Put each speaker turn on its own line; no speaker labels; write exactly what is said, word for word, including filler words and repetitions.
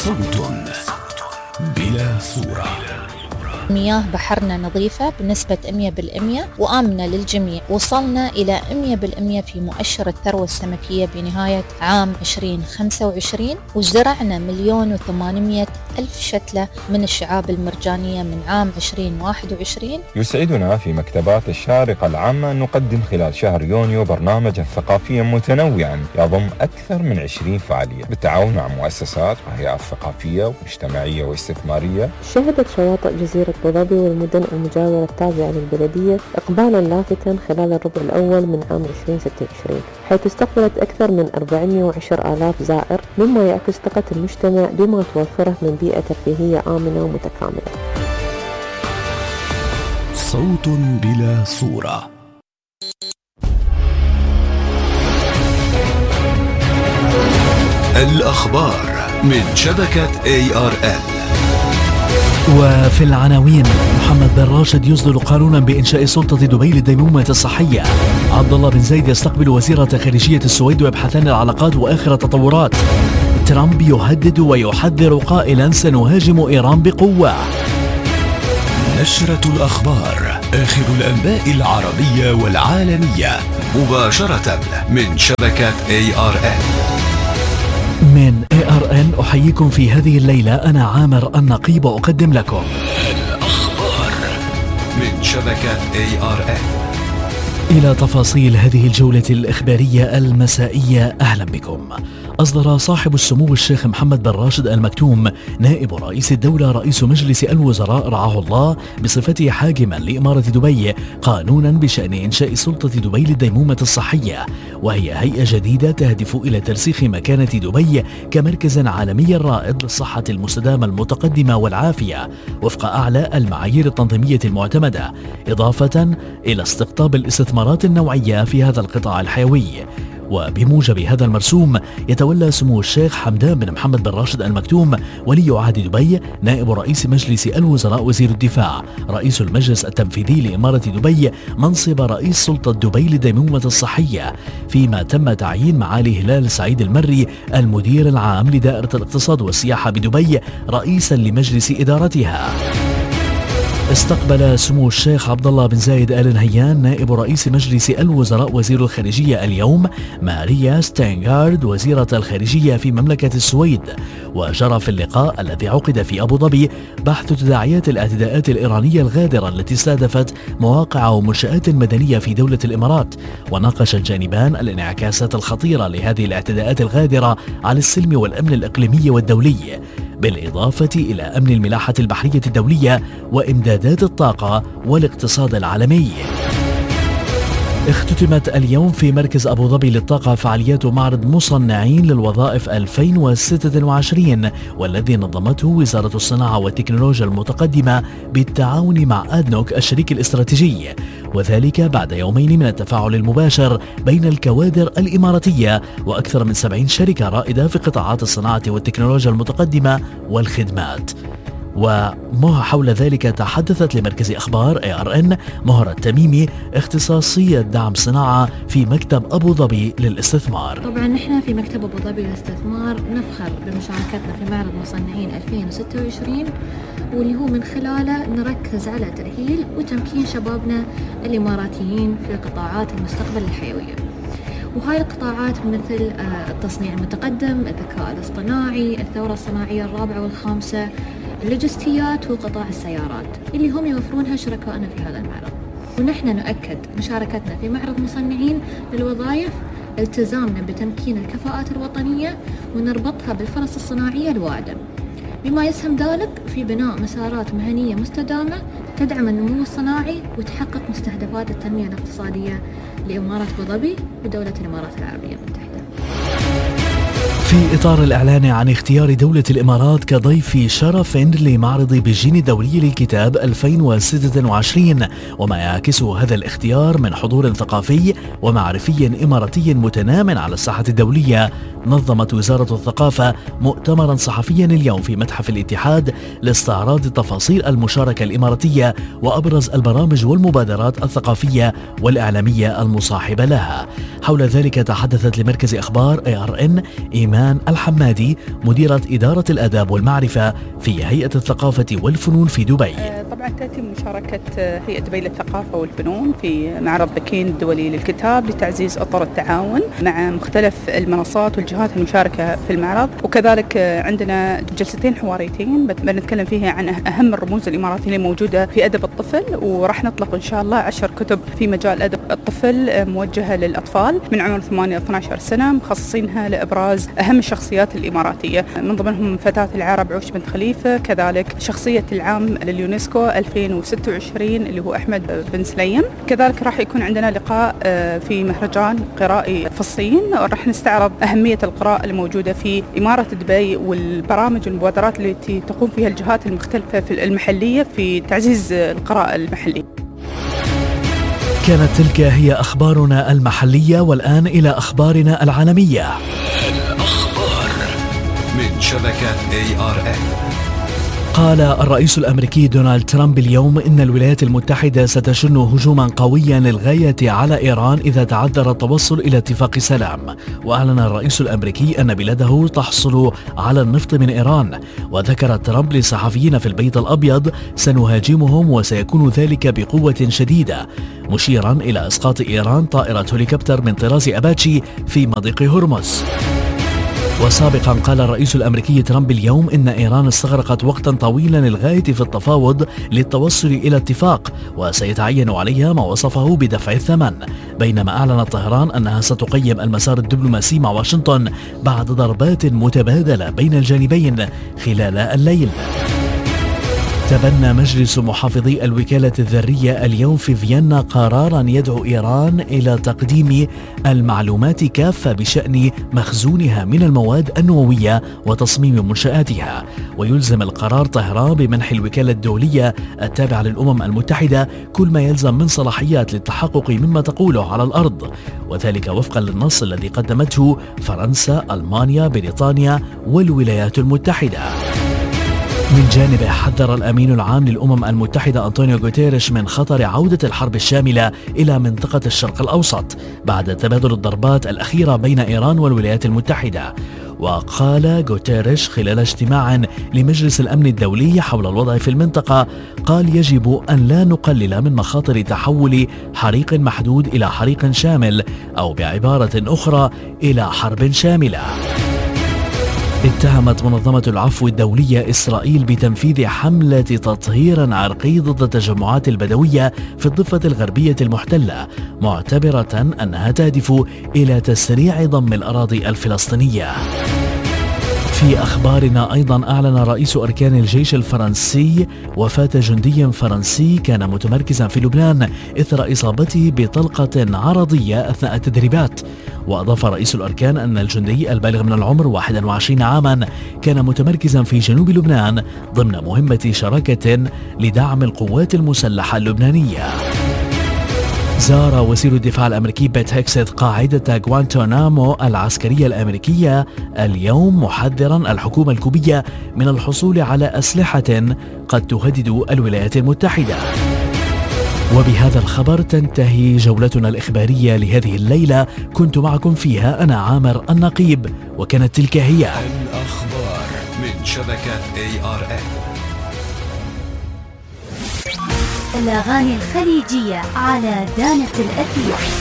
صوت بلا صورة.
مياه بحرنا نظيفة بنسبة مئة بالمئة وآمنة للجميع. وصلنا إلى مئة بالمئة في مؤشر الثروة السمكية بنهاية عام عشرين خمسة وعشرين، وزرعنا مليون وثمانمائة ألف شتلة من الشعاب المرجانية من عام عشرين واحد وعشرين.
يسعدنا في مكتبات الشارقة العامة أن نقدم خلال شهر يونيو برنامجا ثقافيا متنوعا يضم أكثر من عشرين فعالية بالتعاون مع مؤسسات وهيئات ثقافية ومجتمعية واستثمارية.
شهدت شواطئ جزيرة أبو ظبي والمدن المجاورة التابعة للبلدية إقبالا لافتا خلال الربع الأول من عام عشرين ستة وعشرين، حيث استقبلت أكثر من أربعمائة وعشرة آلاف زائر، مما يعكس ثقة المجتمع بما توفره من بيئة ترفيهية آمنة ومتكاملة.
صوت بلا صورة. الأخبار من شبكة إيه آر إل.
وفي العناوين: محمد بن راشد يصدر قانونا بإنشاء سلطة دبي للديمومة الصحية. عبد الله بن زايد يستقبل وزيرة خارجية السويد ويبحثان العلاقات وآخر التطورات. ترامب يهدد ويحذر قائلا سنهاجم إيران بقوة.
نشرة الأخبار، آخر الأنباء العربية والعالمية مباشرة من شبكة إيه آر إل.
من إيه آر إن أحييكم في هذه الليلة. أنا عامر النقيب أقدم لكم
الأخبار من شبكة إيه آر إل.
إلى تفاصيل هذه الجولة الإخبارية المسائية، أهلا بكم. أصدر صاحب السمو الشيخ محمد بن راشد المكتوم نائب رئيس الدولة رئيس مجلس الوزراء رعاه الله بصفته حاكما لإمارة دبي قانونا بشأن إنشاء سلطة دبي للديمومة الصحية، وهي هيئة جديدة تهدف إلى ترسيخ مكانة دبي كمركز عالمي رائد للصحة المستدامة المتقدمة والعافية وفق أعلى المعايير التنظيمية المعتمدة، إضافة إلى استقطاب الاستثمارات النوعية في هذا القطاع الحيوي. وبموجب هذا المرسوم يتولى سمو الشيخ حمدان بن محمد بن راشد المكتوم ولي عهد دبي نائب رئيس مجلس الوزراء وزير الدفاع رئيس المجلس التنفيذي لإمارة دبي منصب رئيس سلطة دبي للديمومة الصحية، فيما تم تعيين معالي هلال سعيد المري المدير العام لدائرة الاقتصاد والسياحة بدبي رئيسا لمجلس إدارتها. استقبل سمو الشيخ عبد الله بن زايد آل نهيان نائب رئيس مجلس الوزراء وزير الخارجية اليوم ماريا ستينغارد وزيرة الخارجية في مملكة السويد. وجرى في اللقاء الذي عقد في أبو ظبي بحث تداعيات الاعتداءات الإيرانية الغادرة التي استهدفت مواقع ومنشآت مدنية في دولة الإمارات، وناقش الجانبان الانعكاسات الخطيرة لهذه الاعتداءات الغادرة على السلم والأمن الإقليمي والدولي، بالإضافة إلى أمن الملاحة البحرية الدولية وإمدادات الطاقة والاقتصاد العالمي. اختتمت اليوم في مركز أبو ظبي للطاقة فعاليات معرض مصنعين للوظائف ألفين وستة وعشرين، والذي نظمته وزارة الصناعة والتكنولوجيا المتقدمة بالتعاون مع آدنوك الشريك الاستراتيجي، وذلك بعد يومين من التفاعل المباشر بين الكوادر الإماراتية وأكثر من سبعين شركة رائدة في قطاعات الصناعة والتكنولوجيا المتقدمة والخدمات. وما حول ذلك تحدثت لمركز أخبار إيه آر إن مهرة التميمي اختصاصية دعم صناعة في مكتب أبو ظبي للاستثمار.
طبعا نحن في مكتب أبو ظبي للاستثمار نفخر بمشاركتنا في معرض مصنعين ألفين وستة وعشرين، واللي هو من خلاله نركز على تأهيل وتمكين شبابنا الإماراتيين في قطاعات المستقبل الحيوية. وهاي القطاعات مثل التصنيع المتقدم، الذكاء الاصطناعي، الثورة الصناعية الرابعة والخامسة، اللوجستيات وقطاع السيارات اللي هم يوفرونها شركائنا في هذا المعرض. ونحن نؤكد مشاركتنا في معرض مصنعين للوظائف التزامنا بتمكين الكفاءات الوطنية ونربطها بالفرص الصناعية الواعدة، بما يسهم ذلك في بناء مسارات مهنية مستدامة تدعم النمو الصناعي وتحقق مستهدفات التنمية الاقتصادية لإمارة أبو ظبي ودولة الإمارات العربية المتحدة.
في إطار الإعلان عن اختيار دولة الإمارات كضيف شرف لمعرض بيجين الدولي للكتاب ألفين وستة وعشرين، وما يعكس هذا الاختيار من حضور ثقافي ومعرفي إماراتي متنام على الساحة الدولية، نظمت وزارة الثقافة مؤتمرا صحفيا اليوم في متحف الاتحاد لاستعراض تفاصيل المشاركة الإماراتية وأبرز البرامج والمبادرات الثقافية والإعلامية المصاحبة لها. حول ذلك تحدثت لمركز أخبار إيه آر إن إيمان حنان الحمادي مديرة إدارة الآداب والمعرفة في هيئة الثقافة والفنون في دبي.
طبعا تأتي مشاركة هيئة دبي للثقافة والفنون في معرض بكين الدولي للكتاب لتعزيز أطر التعاون مع مختلف المنصات والجهات المشاركة في المعرض، وكذلك عندنا جلستين حواريتين بنتكلم فيها عن أهم الرموز الإماراتية الموجودة في أدب الطفل، وراح نطلق إن شاء الله عشر كتب في مجال أدب الطفل موجهة للأطفال من عمر ثمانية إلى اثنتي عشرة سنة، مخصصينها لإبراز أهم الشخصيات الإماراتية، من ضمنهم فتاة العرب عوش بنت خليفة، كذلك شخصية العام لليونسكو ألفين وستة وعشرين اللي هو أحمد بن سليم. كذلك راح يكون عندنا لقاء في مهرجان قرائي في الصين، وراح نستعرض أهمية القراءة الموجودة في إمارة دبي والبرامج والمبادرات التي تقوم فيها الجهات المختلفة في المحلية في تعزيز القراءة المحلية.
كانت تلك هي أخبارنا المحلية، والآن إلى أخبارنا العالمية.
الأخبار من شبكة إيه آر إن.
قال الرئيس الأمريكي دونالد ترامب اليوم إن الولايات المتحدة ستشن هجوما قويا للغاية على إيران إذا تعذر التوصل إلى اتفاق سلام. وأعلن الرئيس الأمريكي أن بلاده تحصل على النفط من إيران، وذكر ترامب للصحفيين في البيت الأبيض: سنهاجمهم وسيكون ذلك بقوة شديدة، مشيرا إلى إسقاط إيران طائرة هليكوبتر من طراز أباتشي في مضيق هرمز. وسابقا قال الرئيس الأمريكي ترامب اليوم إن إيران استغرقت وقتا طويلا للغاية في التفاوض للتوصل إلى اتفاق، وسيتعين عليها ما وصفه بدفع الثمن، بينما أعلنت طهران أنها ستقيم المسار الدبلوماسي مع واشنطن بعد ضربات متبادلة بين الجانبين خلال الليل. تبنى مجلس محافظي الوكالة الذرية اليوم في فيينا قرارا يدعو إيران إلى تقديم المعلومات كافة بشأن مخزونها من المواد النووية وتصميم منشآتها، ويلزم القرار طهران بمنح الوكالة الدولية التابعة للأمم المتحدة كل ما يلزم من صلاحيات للتحقق مما تقوله على الأرض، وذلك وفقا للنص الذي قدمته فرنسا، ألمانيا، بريطانيا والولايات المتحدة. من جانبه حذر الأمين العام للأمم المتحدة أنطونيو غوتيريش من خطر عودة الحرب الشاملة إلى منطقة الشرق الأوسط بعد تبادل الضربات الأخيرة بين إيران والولايات المتحدة. وقال غوتيريش خلال اجتماع لمجلس الأمن الدولي حول الوضع في المنطقة، قال: يجب أن لا نقلل من مخاطر تحول حريق محدود إلى حريق شامل، أو بعبارة أخرى إلى حرب شاملة. اتهمت منظمة العفو الدولية إسرائيل بتنفيذ حملة تطهير عرقي ضد التجمعات البدوية في الضفة الغربية المحتلة، معتبرة أنها تهدف إلى تسريع ضم الأراضي الفلسطينية. في أخبارنا أيضا أعلن رئيس أركان الجيش الفرنسي وفاة جندي فرنسي كان متمركزا في لبنان إثر إصابته بطلقة عرضية أثناء التدريبات. وأضاف رئيس الأركان أن الجندي البالغ من العمر واحد وعشرين عاما كان متمركزا في جنوب لبنان ضمن مهمة شراكة لدعم القوات المسلحة اللبنانية. زار وزير الدفاع الأمريكي بيت هيكسيت قاعدة غوانتانامو العسكرية الأمريكية اليوم، محذرا الحكومة الكوبية من الحصول على أسلحة قد تهدد الولايات المتحدة. وبهذا الخبر تنتهي جولتنا الإخبارية لهذه الليلة، كنت معكم فيها أنا عامر النقيب، وكانت تلك هي
الأخبار من شبكة إيه آر إن.
الأغاني الخليجية على دانة الأثير.